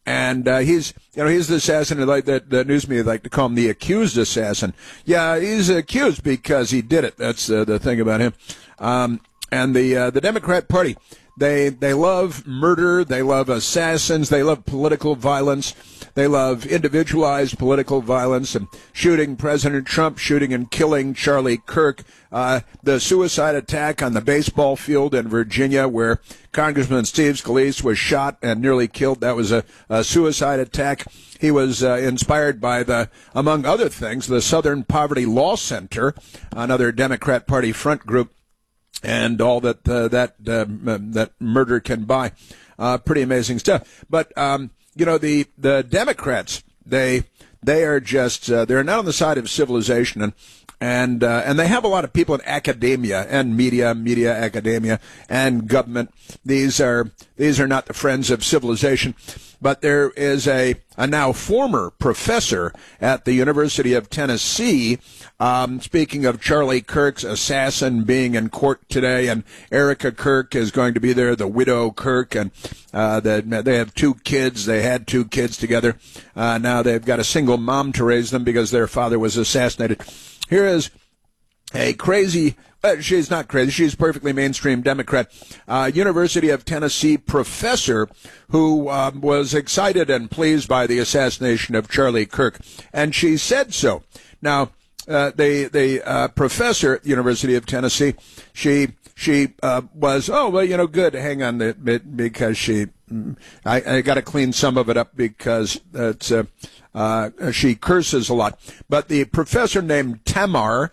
And he's the assassin. Like the news media like to call him the accused assassin. Yeah, he's accused because he did it. That's the thing about him. And the Democrat Party, they love murder. They love assassins. They love political violence. They love individualized political violence and shooting President Trump, shooting and killing Charlie Kirk. The suicide attack on the baseball field in Virginia where Congressman Steve Scalise was shot and nearly killed. That was a suicide attack. He was inspired by among other things, the Southern Poverty Law Center, another Democrat Party front group, and all that murder can buy. Pretty amazing stuff. But the Democrats, they are just they're not on the side of civilization, and they have a lot of people in academia and media, academia, and government. These are not the friends of civilization. But there is a now former professor at the University of Tennessee, speaking of Charlie Kirk's assassin being in court today, and Erica Kirk is going to be there, the widow Kirk, and they have two kids. They had two kids together. Now they've got a single mom to raise them because their father was assassinated. Here is a crazy, she's not crazy, she's perfectly mainstream Democrat, University of Tennessee professor who was excited and pleased by the assassination of Charlie Kirk, and she said so. Now, the professor at the University of Tennessee, she was, good, hang on a bit, because I got to clean some of it up because it's, she curses a lot. But the professor named Tamar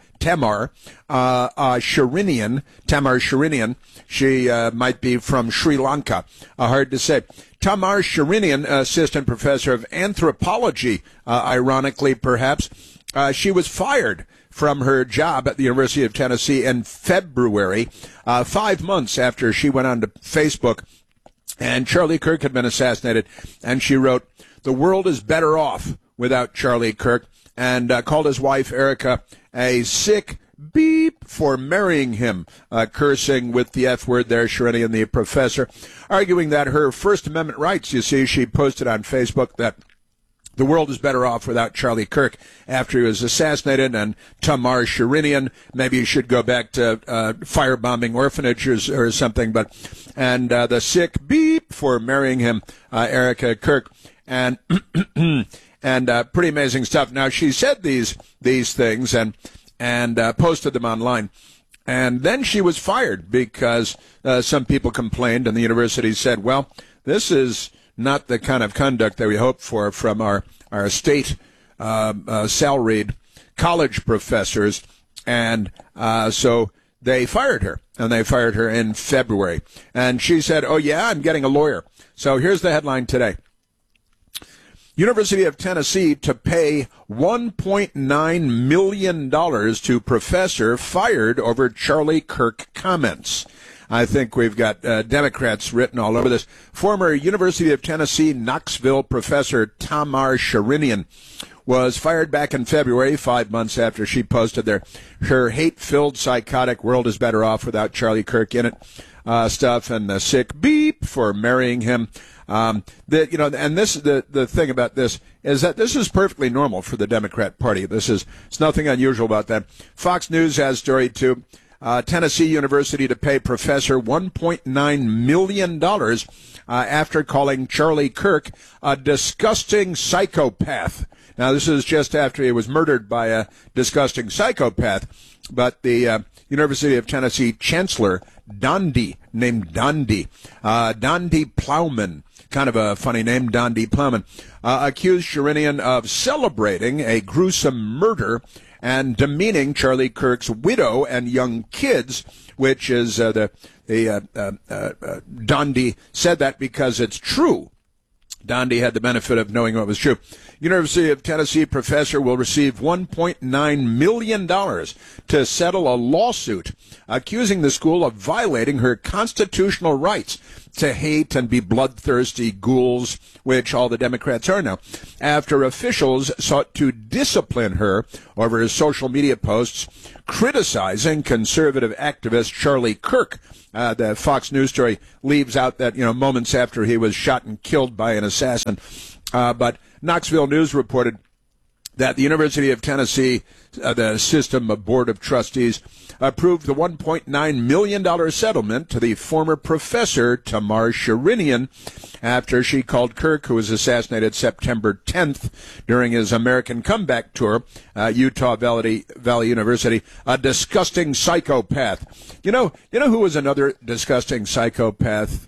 Sharinian, she might be from Sri Lanka, hard to say. Tamar Sharinian, assistant professor of anthropology, ironically perhaps, she was fired from her job at the University of Tennessee in February, 5 months after she went on to Facebook, and Charlie Kirk had been assassinated, and she wrote, "The world is better off without Charlie Kirk," and called his wife, Erica, a sick beep for marrying him, cursing with the F word there, Sharinian, the professor, arguing that her First Amendment rights, you see, she posted on Facebook that the world is better off without Charlie Kirk after he was assassinated, and Tamar Sharinian, maybe you should go back to firebombing orphanages or something, and the sick beep for marrying him, Erica Kirk, and pretty amazing stuff. Now, she said these things and posted them online. And then she was fired because some people complained, and the university said, well, this is not the kind of conduct that we hope for from our state salaried college professors. And so they fired her, and they fired her in February. And she said, oh, yeah, I'm getting a lawyer. So here's the headline today. University of Tennessee to pay $1.9 million to professor fired over Charlie Kirk comments. I think we've got Democrats written all over this. Former University of Tennessee Knoxville professor Tamar Sharinian was fired back in February, 5 months after she posted her hate-filled, psychotic "world is better off without Charlie Kirk in it" stuff, and the sick beep for marrying him. And this the thing about this is that this is perfectly normal for the Democrat Party. It's nothing unusual about that. Fox News has story too. Tennessee University to pay professor $1.9 million after calling Charlie Kirk a disgusting psychopath. Now, this is just after he was murdered by a disgusting psychopath. But the University of Tennessee Chancellor, Dondi Plowman, kind of a funny name, Dondi Plowman, accused Sharinian of celebrating a gruesome murder and demeaning Charlie Kirk's widow and young kids, which is Dondi said that because it's true. Dondi had the benefit of knowing what was true. University of Tennessee professor will receive $1.9 million to settle a lawsuit accusing the school of violating her constitutional rights to hate and be bloodthirsty ghouls, which all the Democrats are now, after officials sought to discipline her over his social media posts criticizing conservative activist Charlie Kirk. The Fox News story leaves out that, moments after he was shot and killed by an assassin. But Knoxville News reported that the University of Tennessee, the system board of trustees, approved the $1.9 million settlement to the former professor Tamar Sherinian after she called Kirk, who was assassinated September 10th during his American comeback tour, Utah Valley University, a disgusting psychopath. You know who was another disgusting psychopath?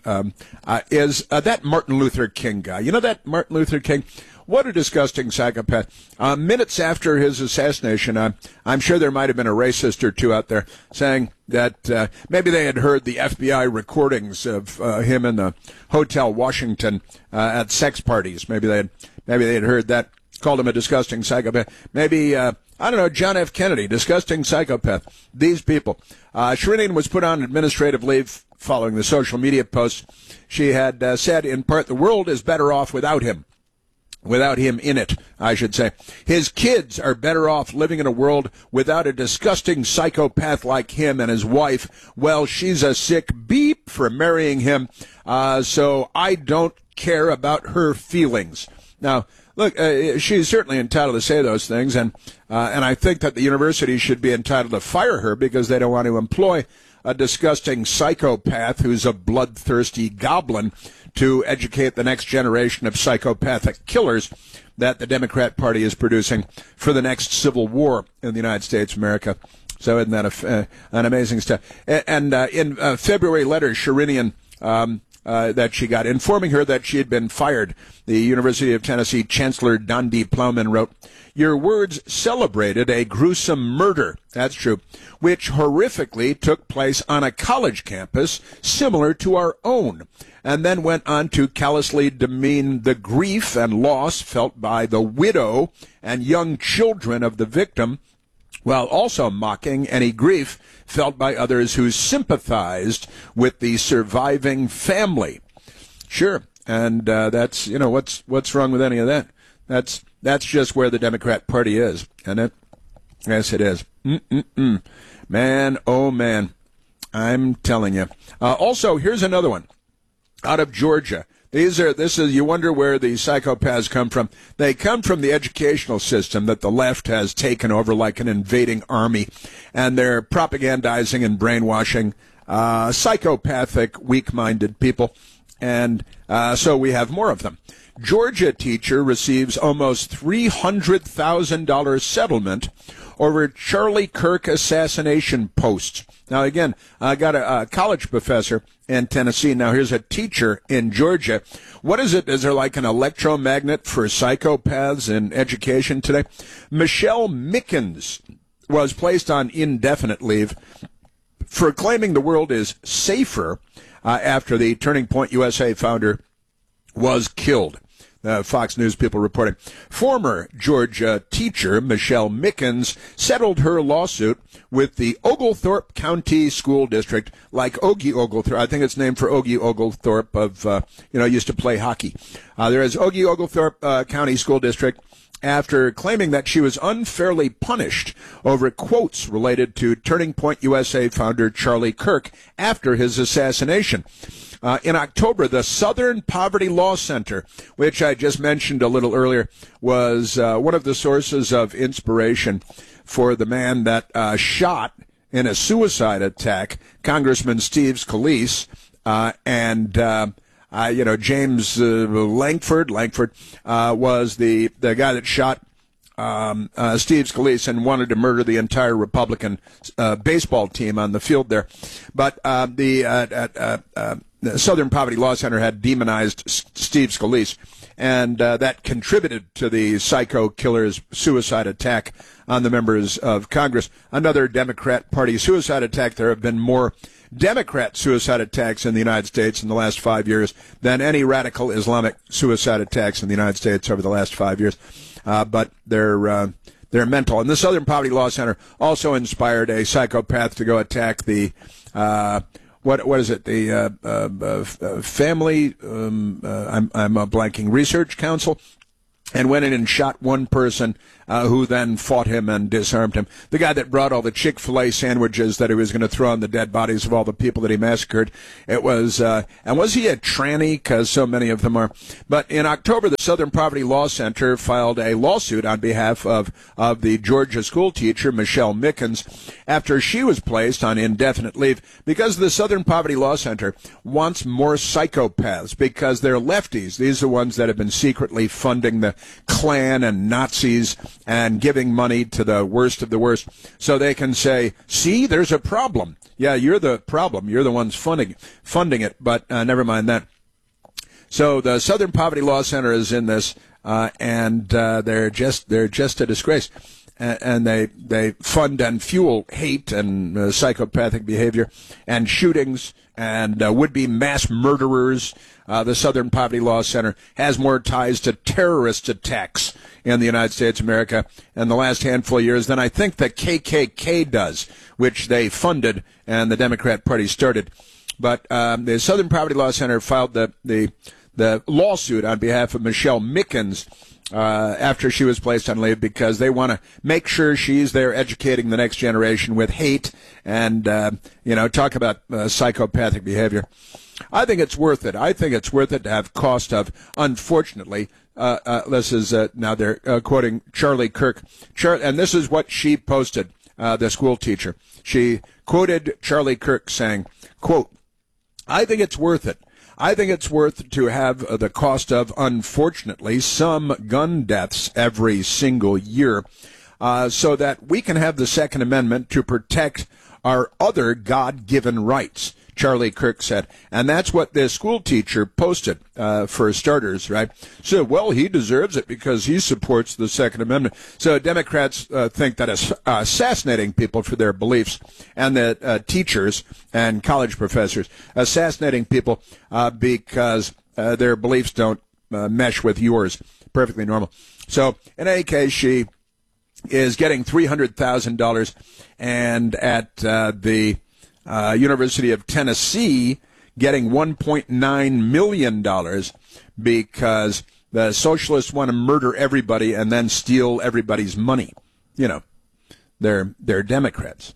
Is that Martin Luther King guy. You know that Martin Luther King? What a disgusting psychopath. Minutes after his assassination, I'm sure there might have been a racist or two out there saying that maybe they had heard the FBI recordings of him in the Hotel Washington at sex parties. Maybe they had heard that, called him a disgusting psychopath. Maybe, I don't know, John F. Kennedy, disgusting psychopath. These people. Sherinian was put on administrative leave following the social media posts. She had said, in part, the world is better off without him. Without him in it, I should say. His kids are better off living in a world without a disgusting psychopath like him, and his wife, well, she's a sick beep for marrying him, so I don't care about her feelings. Now, look, she's certainly entitled to say those things, and I think that the university should be entitled to fire her because they don't want to employ a disgusting psychopath who's a bloodthirsty goblin to educate the next generation of psychopathic killers that the Democrat Party is producing for the next civil war in the United States of America. So isn't that an amazing stuff? And in a February letter, Sherinian, that she got, informing her that she had been fired, the University of Tennessee Chancellor Don D. Plowman wrote, "Your words celebrated a gruesome murder," that's true, "which horrifically took place on a college campus similar to our own," and then went on to callously demean the grief and loss felt by the widow and young children of the victim, while also mocking any grief felt by others who sympathized with the surviving family. Sure, and that's, what's wrong with any of that? That's just where the Democrat Party is, isn't it? Yes, it is. Man, oh man, I'm telling you. Also, here's another one out of Georgia. You wonder where the psychopaths come from. They come from the educational system that the left has taken over like an invading army, and they're propagandizing and brainwashing psychopathic, weak-minded people, and so we have more of them. Georgia teacher receives almost $300,000 settlement over Charlie Kirk assassination post. Now, again, I got a college professor in Tennessee. Now, here's a teacher in Georgia. What is it? Is there like an electromagnet for psychopaths in education today? Michelle Mickens was placed on indefinite leave for claiming the world is safer after the Turning Point USA founder was killed. Fox News people reporting. Former Georgia teacher Michelle Mickens settled her lawsuit with the Oglethorpe County School District, like Ogie Oglethorpe. I think it's named for Ogie Oglethorpe used to play hockey. There is Ogie Oglethorpe County School District after claiming that she was unfairly punished over quotes related to Turning Point USA founder Charlie Kirk after his assassination. In October, the Southern Poverty Law Center, which I just mentioned a little earlier, was one of the sources of inspiration for the man that shot in a suicide attack Congressman Steve Scalise and James Lankford. Lankford was the guy that shot Steve Scalise and wanted to murder the entire Republican baseball team on the field there. But the Southern Poverty Law Center had demonized Steve Scalise, and that contributed to the psycho killer's suicide attack on the members of Congress. Another Democrat Party suicide attack. There have been more Democrat suicide attacks in the United States in the last 5 years than any radical Islamic suicide attacks in the United States over the last 5 years. But they're mental. And the Southern Poverty Law Center also inspired a psychopath to go attack the what is it? The Family. I'm blanking. Research Council. and went in and shot one person who then fought him and disarmed him. The guy that brought all the Chick-fil-A sandwiches that he was going to throw on the dead bodies of all the people that he massacred. It was, and was he a tranny? Because so many of them are. But in October, the Southern Poverty Law Center filed a lawsuit on behalf of the Georgia school teacher, Michelle Mickens, after she was placed on indefinite leave because the Southern Poverty Law Center wants more psychopaths because they're lefties. These are the ones that have been secretly funding the Klan and Nazis and giving money to the worst of the worst so they can say, see, there's a problem. Yeah, you're the problem. You're the ones funding it, but never mind that. So the Southern Poverty Law Center is in this, and they're just a disgrace. And they fund and fuel hate and psychopathic behavior and shootings and would-be mass murderers. The Southern Poverty Law Center has more ties to terrorist attacks in the United States of America in the last handful of years than I think the KKK does, which they funded and the Democrat Party started. But the Southern Poverty Law Center filed the lawsuit on behalf of Michelle Mickens after she was placed on leave because they want to make sure she's there educating the next generation with hate and, talk about psychopathic behavior. I think it's worth it. I think it's worth it to have cost of, unfortunately, this is, now they're quoting Charlie Kirk, and this is what she posted, the school teacher. She quoted Charlie Kirk saying, quote, I think it's worth it. I think it's worth to have the cost of, unfortunately, some gun deaths every single year so that we can have the Second Amendment to protect our other God-given rights, Charlie Kirk said. And that's what this school teacher posted, for starters, right? So, well, he deserves it because he supports the Second Amendment. So Democrats think that assassinating people for their beliefs and that teachers and college professors assassinating people because their beliefs don't mesh with yours, perfectly normal. So, in any case, she is getting $300,000, and at the University of Tennessee getting $1.9 million because the socialists want to murder everybody and then steal everybody's money. You know, they're Democrats.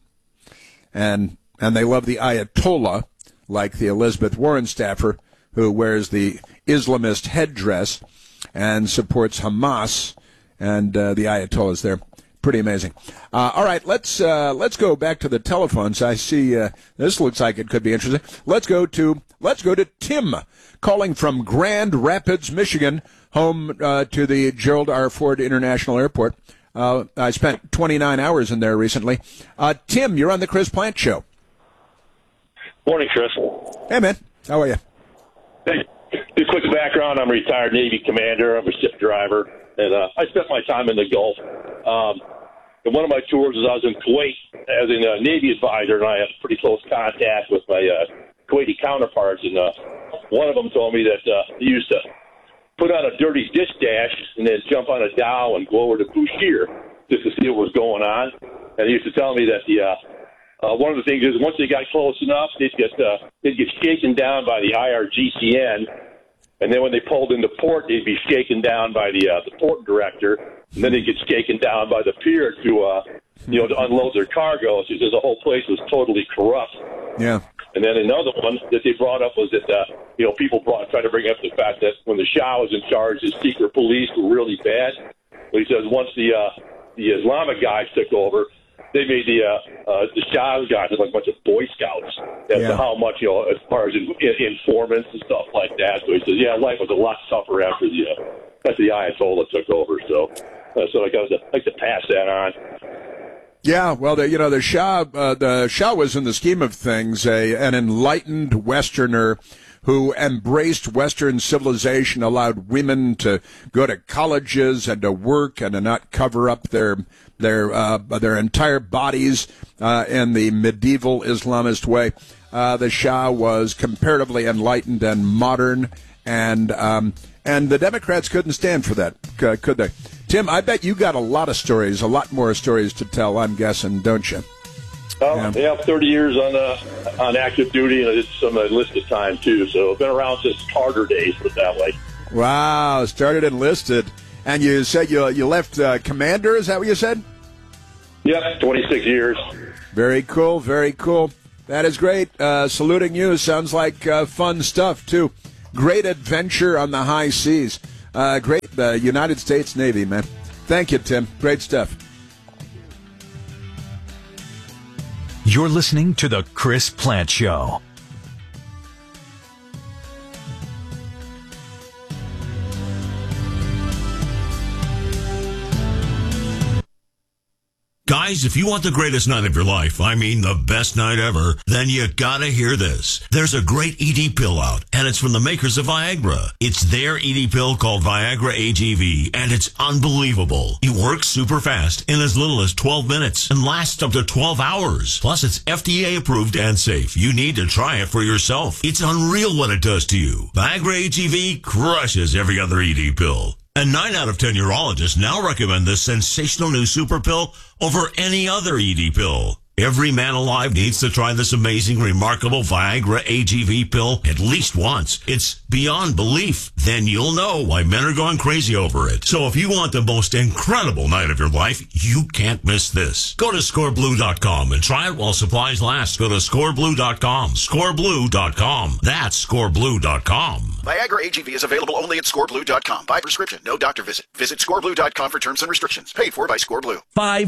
And they love the Ayatollah, like the Elizabeth Warren staffer who wears the Islamist headdress and supports Hamas, and the Ayatollah's there. Pretty amazing. All right, let's go back to the telephones. I see this looks like it could be interesting. Let's go to Tim, calling from Grand Rapids, Michigan, home to the Gerald R. Ford International Airport. I spent 29 hours in there recently. Tim, you're on the Chris Plante Show. Morning, Chris. Hey, man. How are you? Hey, a quick background. I'm a retired Navy commander. I'm a ship driver, and I spent my time in the Gulf. And one of my tours was I was in Kuwait as a Navy advisor, and I had pretty close contact with my Kuwaiti counterparts. And one of them told me that he used to put on a dirty dish dash and then jump on a dhow and go over to Bushehr just to see what was going on. And he used to tell me that one of the things is once they got close enough, they'd get shaken down by the IRGCN. And then when they pulled into port, they'd be shaken down by the port director, and then they'd get shaken down by the pier to unload their cargo. So he says the whole place was totally corrupt. Yeah. And then another one that they brought up was that people tried to bring up the fact that when the Shah was in charge, his secret police were really bad. But he says once the Islamic guys took over, they made the Shah's guys look like a bunch of Boy Scouts as to how much, as far as informants and stuff like that. So he says, life was a lot tougher after the Ayatollah took over. So I like to pass that on. Yeah, well, the Shah was, in the scheme of things, an enlightened Westerner who embraced Western civilization, allowed women to go to colleges and to work and to not cover up their entire bodies in the medieval Islamist way. The Shah was comparatively enlightened and modern, and the Democrats couldn't stand for that, could they? Tim, I bet you got a lot more stories to tell, I'm guessing, don't you? Well, yeah, 30 years on active duty, and I did some enlisted time, too. So I've been around since Carter days, put it that way. Wow, started enlisted. And you said you left Commander, is that what you said? Yep, 26 years. Very cool, very cool. That is great. Saluting you. Sounds like fun stuff, too. Great adventure on the high seas. Great United States Navy, man. Thank you, Tim. Great stuff. You're listening to The Chris Plante Show. Guys, if you want the greatest night of your life, I mean the best night ever, then you gotta hear this. There's a great ED pill out, and it's from the makers of Viagra. It's their ED pill called Viagra AGV, and it's unbelievable. It works super fast in as little as 12 minutes and lasts up to 12 hours. Plus, it's FDA approved and safe. You need to try it for yourself. It's unreal what it does to you. Viagra AGV crushes every other ED pill. And 9 out of 10 urologists now recommend this sensational new super pill over any other ED pill. Every man alive needs to try this amazing, remarkable Viagra AGV pill at least once. It's beyond belief. Then you'll know why men are going crazy over it. So if you want the most incredible night of your life, you can't miss this. Go to scoreblue.com and try it while supplies last. Go to scoreblue.com. Scoreblue.com. That's scoreblue.com. Viagra AGV is available only at scoreblue.com. By prescription, no doctor visit. Visit scoreblue.com for terms and restrictions. Paid for by ScoreBlue.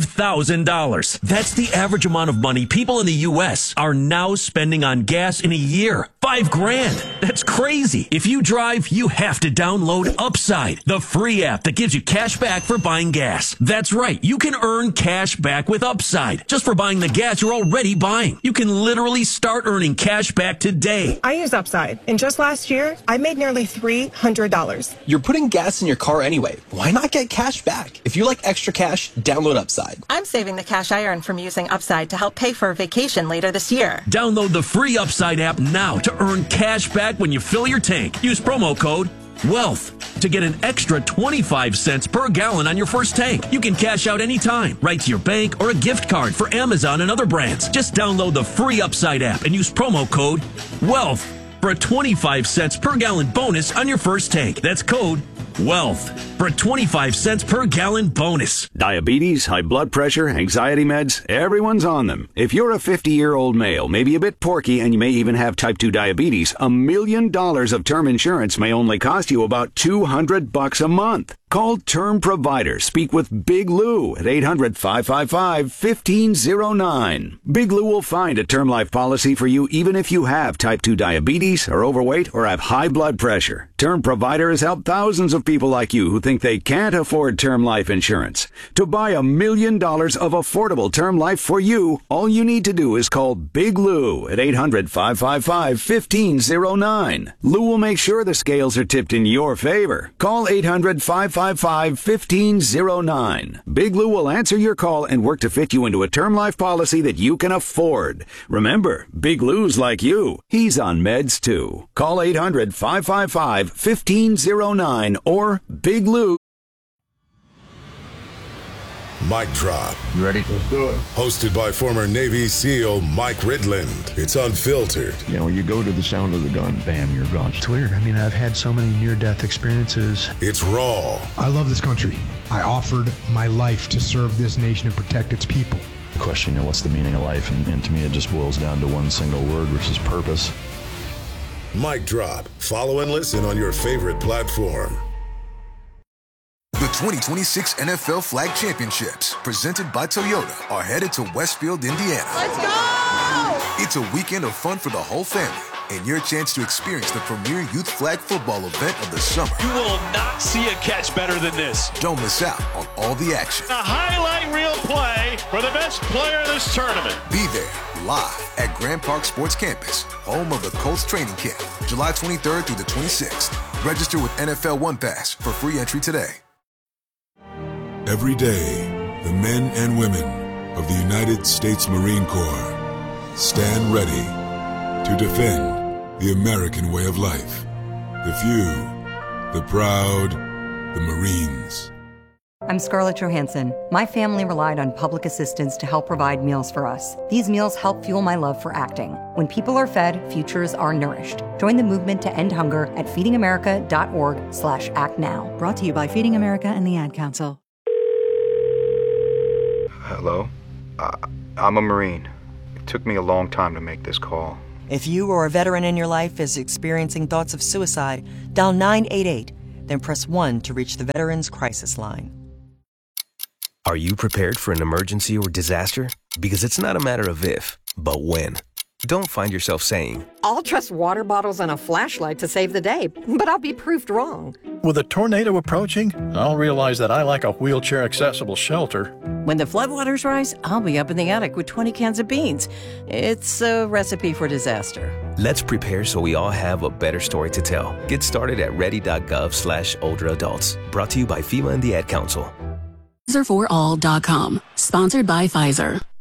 $5,000. That's the average amount of money people in the U.S. are now spending on gas in a year. $5,000. That's crazy. If you drive, you have to download Upside, the free app that gives you cash back for buying gas. That's right. You can earn cash back with Upside just for buying the gas you're already buying. You can literally start earning cash back today. I use Upside, and just last year, I made nearly $300. You're putting gas in your car anyway. Why not get cash back? If you like extra cash, download Upside. I'm saving the cash I earn from using Upside to help pay for a vacation later this year. Download the free Upside app now to earn cash back when you fill your tank. Use promo code WEALTH to get an extra 25 cents per gallon on your first tank. You can cash out anytime, right to your bank or a gift card for Amazon and other brands. Just download the free Upside app and use promo code WEALTH for a 25 cents per gallon bonus on your first tank. That's code WEALTH for a 25 cents per gallon bonus. Diabetes, high blood pressure, anxiety meds, everyone's on them. If you're a 50-year-old male, maybe a bit porky, and you may even have type 2 diabetes, $1 million of term insurance may only cost you about $200 a month. Call Term Provider. Speak with Big Lou at 800-555-1509. Big Lou will find a term life policy for you even if you have type 2 diabetes, are overweight, or have high blood pressure. Term Provider has helped thousands of people like you who think they can't afford term life insurance. To buy $1 million of affordable term life for you, all you need to do is call Big Lou at 800-555-1509. Lou will make sure the scales are tipped in your favor. Call 800-555-1509. Big Lou will answer your call and work to fit you into a term life policy that you can afford. Remember, Big Lou's like you. He's on meds too. Call 800-555-1509 or Big Lou. Mic Drop. You ready? Let's do it. Hosted by former Navy SEAL Mike Ridland. It's unfiltered. You know, you go to the sound of the gun, bam, you're gone. It's weird. I mean, I've had so many near-death experiences. It's raw. I love this country. I offered my life to serve this nation and protect its people. The question, what's the meaning of life? And to me, it just boils down to one single word, which is purpose. Mic Drop. Follow and listen on your favorite platform. The 2026 NFL Flag Championships, presented by Toyota, are headed to Westfield, Indiana. Let's go! It's a weekend of fun for the whole family and your chance to experience the premier youth flag football event of the summer. You will not see a catch better than this. Don't miss out on all the action. A highlight reel play for the best player of this tournament. Be there live at Grand Park Sports Campus, home of the Colts training camp, July 23rd through the 26th. Register with NFL One Pass for free entry today. Every day, the men and women of the United States Marine Corps stand ready to defend the American way of life. The few, the proud, the Marines. I'm Scarlett Johansson. My family relied on public assistance to help provide meals for us. These meals help fuel my love for acting. When people are fed, futures are nourished. Join the movement to end hunger at feedingamerica.org/actnow. Brought to you by Feeding America and the Ad Council. Hello? I'm a Marine. It took me a long time to make this call. If you or a veteran in your life is experiencing thoughts of suicide, dial 988, then press 1 to reach the Veterans Crisis Line. Are you prepared for an emergency or disaster? Because it's not a matter of if, but when. Don't find yourself saying, I'll trust water bottles and a flashlight to save the day, but I'll be proved wrong. With a tornado approaching, I'll realize that I lack a wheelchair-accessible shelter. When the floodwaters rise, I'll be up in the attic with 20 cans of beans. It's a recipe for disaster. Let's prepare so we all have a better story to tell. Get started at ready.gov/older adults. Brought to you by FEMA and the Ad Council. PfizerForAll.com. Sponsored by Pfizer.